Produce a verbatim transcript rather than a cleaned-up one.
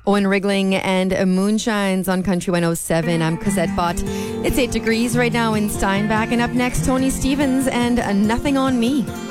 Owen Wrigling and Moonshines on Country one oh seven. I'm Cosette Bott. It's eight degrees right now in Steinbach. And up next, Tony Stevens and Nothing on Me.